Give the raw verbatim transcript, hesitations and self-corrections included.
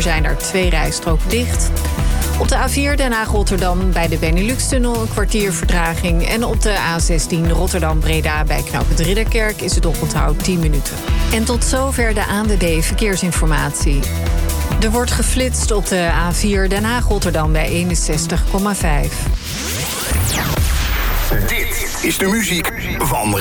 zijn er twee rijstroken dicht. Op de A vier Den Haag-Rotterdam bij de Benelux-tunnel een kwartier vertraging. En op de A zestien Rotterdam-Breda bij knooppunt Ridderkerk is het oponthoud tien minuten. En tot zover de A N W B Verkeersinformatie. Er wordt geflitst op de A vier Den Haag-Rotterdam bij eenenzestig komma vijf. Dit is de muziek van